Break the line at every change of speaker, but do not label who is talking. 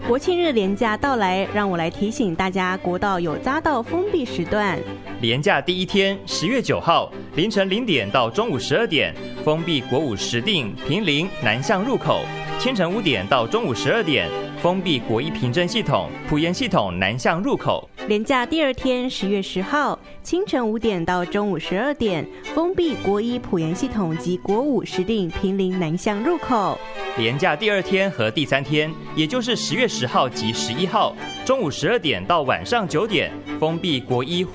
国庆日连假到来，让我来提醒大家，国道有匝道封闭时段。
连假第一天，10月9号凌晨0点到中午12点，封闭国五石碇、坪林南向入口；清晨5点到中午12点，封闭国一平镇系统、埔盐系统南向入口。
连假第二天10月10号清晨5点到中午12点，封闭国一埔盐系统及国五石碇、坪林南向入口。
连假第二天和第三天，也就是10月10号及11号，中午12点到晚上9点，封闭国一